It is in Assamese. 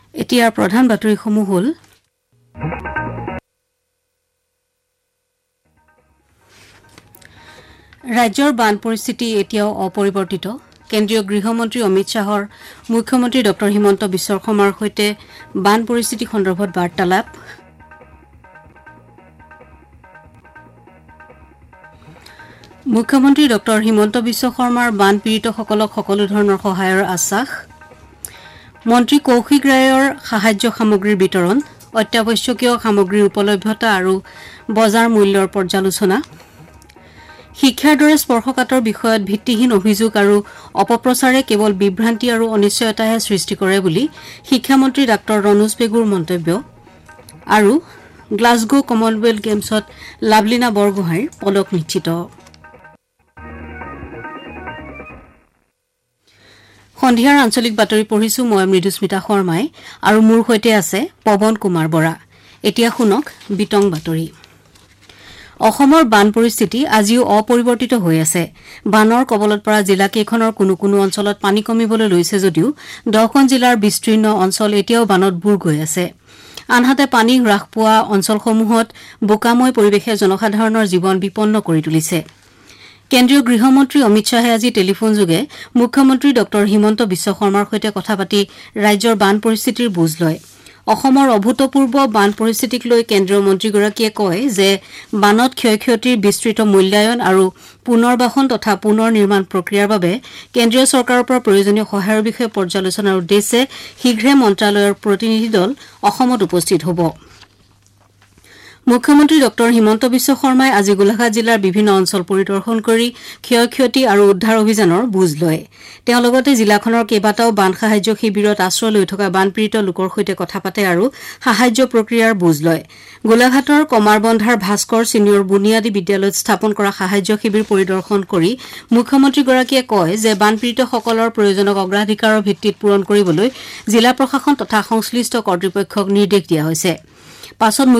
এতিয়াৰ প্ৰধান বাতৰিসমূহ হ'ল ৰাজ্যৰ বান পৰিস্থিতি এতিয়াও অপৰিৱৰ্তিত কেন্দ্ৰীয় গৃহমন্ত্ৰী অমিত শ্বাহৰ মুখ্যমন্ত্ৰী ডঃ হিমন্ত বিশ্ব শৰ্মাৰ সৈতে বান পৰিস্থিতি সন্দৰ্ভত বাৰ্তালাপ মুখ্যমন্ত্ৰী ডঃ হিমন্ত বিশ্ব শৰ্মাৰ বান পীড়িতসকলক সকলো ধৰণৰ সহায়ৰ আশ্বাস মন্ত্ৰী কৌশিক ৰায়ৰ সাহায্য সামগ্ৰীৰ বিতৰণ অত্যাৱশ্যকীয় সামগ্ৰীৰ উপলভ্যতা আৰু বজাৰ মূল্যৰ পৰ্যালোচনা শিক্ষাৰ দৰে স্পৰ্শকাতৰ বিষয়ত ভিত্তিহীন অভিযোগ আৰু অপপ্ৰচাৰে কেৱল বিভ্ৰান্তি আৰু অনিশ্চয়তাহে সৃষ্টি কৰে বুলি শিক্ষামন্ত্ৰী ডাঃ ৰণোজ পেগুৰ মন্তব্য আৰু গ্লাছগো কমনৱেলথ গেমছত লাভলীনা বৰগোহাঁইৰ পদক নিশ্চিত সন্ধিয়াৰ আঞ্চলিক বাতৰি পঢ়িছো মই মৃদুস্মিতা শৰ্মাই আৰু মোৰ সৈতে আছে পৱন কুমাৰ বৰা এতিয়া শুনক বিতং বাতৰি অসমৰ বান পৰিস্থিতি আজিও অপৰিৱৰ্তিত হৈ আছে বানৰ কবলত পৰা জিলাকেইখনৰ কোনো অঞ্চলত পানী কমিবলৈ লৈছে যদিও 10খন জিলাৰ বিস্তীৰ্ণ অঞ্চল এতিয়াও বানত বুৰ গৈ আছে আনহাতে পানী হ্ৰাস পোৱা অঞ্চলসমূহত বোকাময় পৰিৱেশে জনসাধাৰণৰ জীৱন বিপন্ন কৰি তুলিছে কেন্দ্ৰীয় গৃহমন্ত্ৰী অমিত শ্বাহে আজি টেলিফোন যোগে মুখ্যমন্ত্ৰী ডঃ হিমন্ত বিশ্ব শৰ্মাৰ সৈতে কথা পাতি ৰাজ্যৰ বান পৰিস্থিতিৰ বুজ লয় অসমৰ অভূতপূৰ্ব বান পৰিস্থিতিক লৈ কেন্দ্ৰীয় মন্ত্ৰীগৰাকীয়ে কয় যে বানত ক্ষয়ক্ষতিৰ বিস্তৃত মূল্যায়ন আৰু পুনৰ্বাসন তথা পুনৰ নিৰ্মাণ প্ৰক্ৰিয়াৰ বাবে কেন্দ্ৰীয় চৰকাৰৰ পৰা প্ৰয়োজনীয় সহায়ৰ বিষয়ে পৰ্যালোচনাৰ উদ্দেশ্যে শীঘ্ৰে মন্ত্ৰালয়ৰ প্ৰতিনিধি দল অসমত উপস্থিত হ'ব মুখ্যমন্ত্ৰী ডঃ হিমন্ত বিশ্ব শৰ্মাই আজি গোলাঘাট জিলাৰ বিভিন্ন অঞ্চল পৰিদৰ্শন কৰি ক্ষয়ক্ষতি আৰু উদ্ধাৰ অভিযানৰ বুজ লয় তেওঁ লগতে জিলাখনৰ কেইবাটাও বান সাহায্য শিবিৰত আশ্ৰয় লৈ থকা বানপীড়িত লোকৰ সৈতে কথা পাতে আৰু সাহায্য প্ৰক্ৰিয়াৰ বুজ লয় গোলাঘাটৰ কমাৰবন্ধাৰ ভাস্কৰ ছিনিয়ৰ বুনিয়াদী বিদ্যালয়ত স্থাপন কৰা সাহায্য শিবিৰ পৰিদৰ্শন কৰি মুখ্যমন্ত্ৰীগৰাকীয়ে কয় যে বানপীড়িতসকলৰ প্ৰয়োজনক অগ্ৰাধিকাৰৰ ভিত্তিত পূৰণ কৰিবলৈ জিলা প্ৰশাসন তথা সংশ্লিষ্ট কৰ্তৃপক্ষক নিৰ্দেশ দিয়া হৈছে পাছত